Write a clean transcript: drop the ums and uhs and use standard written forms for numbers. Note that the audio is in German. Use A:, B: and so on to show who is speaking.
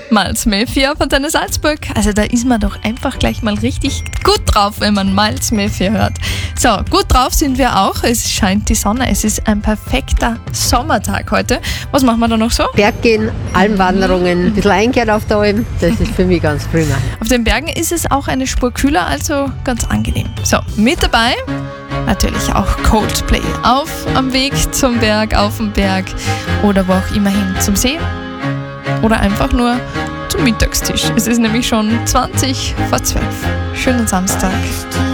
A: Miles Mayfield von Antenne Salzburg. Also da ist man doch einfach gleich mal richtig gut drauf, wenn man Miles Mayfield hört. So, gut drauf sind wir auch. Es scheint die Sonne. Es ist ein perfekter Sommertag heute. Was machen wir da noch so?
B: Berggehen, Almwanderungen, ein bisschen einkehren auf der Alm. Das ist für mich ganz prima.
A: Auf den Bergen ist es auch eine Spur kühler, also ganz angenehm. So, mit dabei natürlich auch Coldplay. Am Weg zum Berg, auf dem Berg oder wo auch immer hin, zum See oder einfach nur zum Mittagstisch. Es ist nämlich schon 20 vor 12. Schönen Samstag.